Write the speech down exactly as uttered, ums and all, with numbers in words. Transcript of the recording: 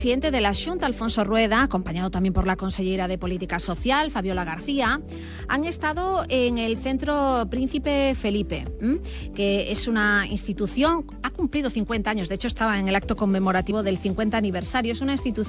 El presidente de la Xunta, Alfonso Rueda, acompañado también por la consellera de Política Social, Fabiola García, han estado en el Centro Príncipe Felipe, ¿m? que es una institución, ha cumplido cincuenta años, de hecho estaba en el acto conmemorativo del cincuenta aniversario, es una institución